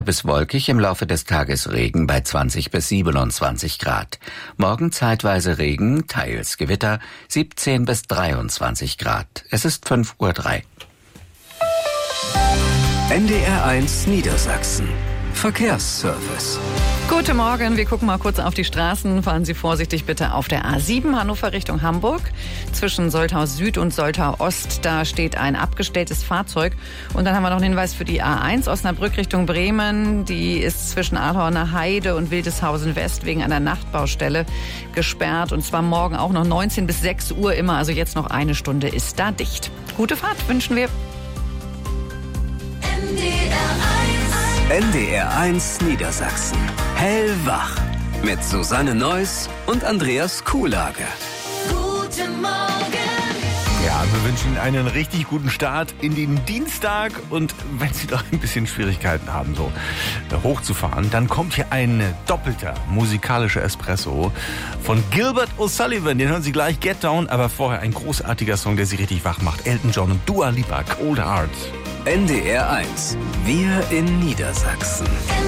bis wolkig, im Laufe des Tages Regen bei 20 bis 27 Grad. Morgen zeitweise Regen, teils Gewitter, 17 bis 23 Grad. Es ist 5:03 Uhr. NDR1 Niedersachsen. Verkehrsservice. Guten Morgen, wir gucken mal kurz auf die Straßen. Fahren Sie vorsichtig bitte auf der A7 Hannover Richtung Hamburg. Zwischen Soltau Süd und Soltau Ost, da steht ein abgestelltes Fahrzeug. Und dann haben wir noch einen Hinweis für die A1 Osnabrück Richtung Bremen. Die ist zwischen Adorner Heide und Wildeshausen West wegen einer Nachtbaustelle gesperrt. Und zwar morgen auch noch 19 bis 6 Uhr immer. Also jetzt noch eine Stunde ist da dicht. Gute Fahrt wünschen wir. NDR1 Niedersachsen. Hellwach. Mit Susanne Neuss und Andreas Kuhlage. Guten Morgen. Ja, wir wünschen Ihnen einen richtig guten Start in den Dienstag. Und wenn Sie doch ein bisschen Schwierigkeiten haben, so hochzufahren, dann kommt hier ein doppelter musikalischer Espresso von Gilbert O'Sullivan. Den hören Sie gleich, Get Down. Aber vorher ein großartiger Song, der Sie richtig wach macht. Elton John und Dua Lipa, Cold Heart. NDR1. Wir in Niedersachsen.